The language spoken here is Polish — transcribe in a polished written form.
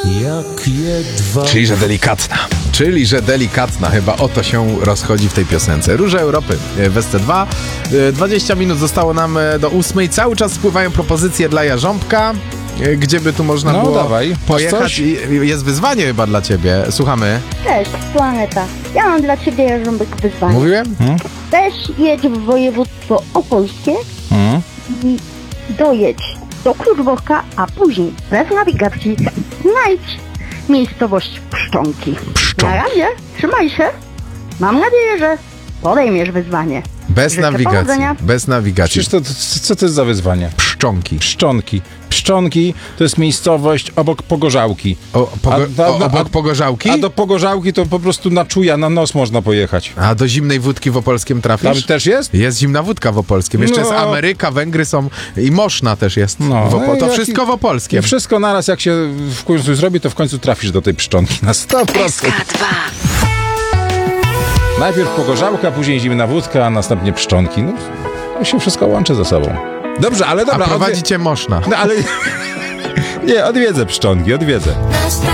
Jak jedwab. Czyli, że delikatna. Chyba o to się rozchodzi w tej piosence. Róże Europy w SC2. 20 minut zostało nam do 8. Cały czas spływają propozycje dla Jarząbka. Gdzie by tu można było dawaj, pojechać? Jest wyzwanie chyba dla ciebie. Słuchamy. Cześć, Planeta. Ja mam dla ciebie, Jarząbek, wyzwanie. Mówiłem? Też jedź w województwo opolskie i dojedź do Kluczborka, a później bez nawigacji znajdź miejscowość Pszczonki. Na razie, trzymaj się. Mam nadzieję, że podejmiesz wyzwanie. Bez Życzę nawigacji. powodzenia. Bez nawigacji. Przecież co to jest za wyzwanie? Pszczonki. Pszczonki to jest miejscowość obok Pogorzałki. Obok Pogorzałki? A do Pogorzałki to po prostu na czuja, na nos można pojechać. A do zimnej wódki w Opolskim Tam trafisz? też jest? Jest zimna wódka w Opolskim. Jeszcze jest Ameryka, Węgry są i Moszna też jest. To wszystko w Opolskim. I wszystko naraz, jak się w końcu zrobi, to w końcu trafisz do tej Pszczonki na 100%. SK2. Najpierw Pogorzałka, później zimna wódka, a następnie Pszczonki. No, to się wszystko łączy ze sobą. Dobrze, ale dobra. A prowadzicie Moszna. No ale... Nie, odwiedzę Pszczonki, odwiedzę.